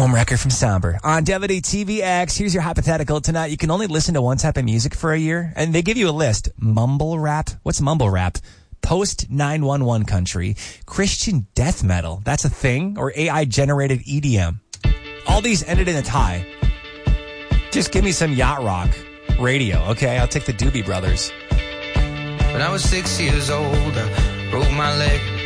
Home record from Somber. On WTVX, here's your hypothetical. Tonight, you can only listen to one type of music for a year, and they give you a list. Mumble rap? What's mumble rap? Post-911 country. Christian death metal. That's a thing? Or AI-generated EDM. All these ended in a tie. Just give me some yacht rock radio, okay? I'll take the Doobie Brothers. When I was 6 years old, I broke my leg.